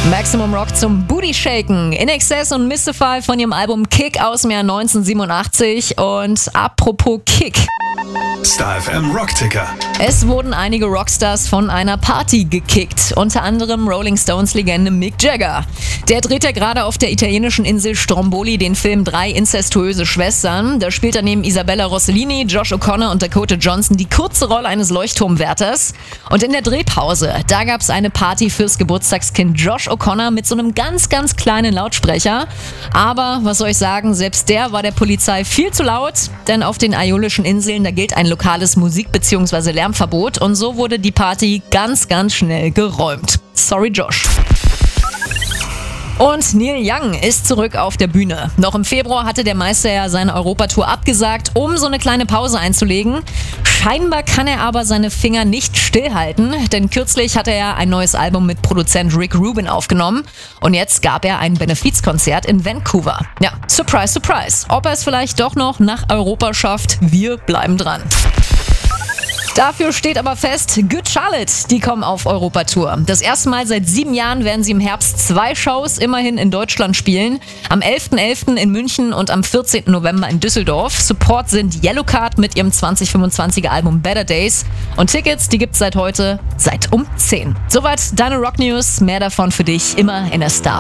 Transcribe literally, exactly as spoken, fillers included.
Maximum Rock zum Booty Shaken. In Excess und Mystify von ihrem Album Kick aus dem Jahr neunzehnhundertsiebenundachtzig. Und apropos Kick. Star F M Rockticker. Es wurden einige Rockstars von einer Party gekickt, unter anderem Rolling Stones Legende Mick Jagger. Der dreht ja gerade auf der italienischen Insel Stromboli den Film Drei inzestuöse Schwestern. Da spielt er neben Isabella Rossellini, Josh O'Connor und Dakota Johnson die kurze Rolle eines Leuchtturmwärters. Und in der Drehpause, da gab es eine Party fürs Geburtstagskind Josh O'Connor mit so einem ganz, ganz kleinen Lautsprecher. Aber, was soll ich sagen, selbst der war der Polizei viel zu laut, denn auf den Aiolischen Inseln, da gilt ein lokales Musik- bzw. Lärmverbot und so wurde die Party ganz, ganz schnell geräumt. Sorry, Josh. Und Neil Young ist zurück auf der Bühne. Noch im Februar hatte der Meister ja seine Europatour abgesagt, um so eine kleine Pause einzulegen. Scheinbar kann er aber seine Finger nicht stillhalten, denn kürzlich hat er ja ein neues Album mit Produzent Rick Rubin aufgenommen und jetzt gab er ein Benefizkonzert in Vancouver. Ja, surprise, surprise. Ob er es vielleicht doch noch nach Europa schafft, wir bleiben dran. Dafür steht aber fest, Good Charlotte, die kommen auf Europatour. Das erste Mal seit sieben Jahren werden sie im Herbst zwei Shows immerhin in Deutschland spielen. Am elften elften in München und am vierzehnten November in Düsseldorf. Support sind Yellowcard mit ihrem zwanzig fünfundzwanziger Album Better Days. Und Tickets, die gibt's seit heute, seit um zehn. Soweit deine Rock News. Mehr davon für dich immer in der Star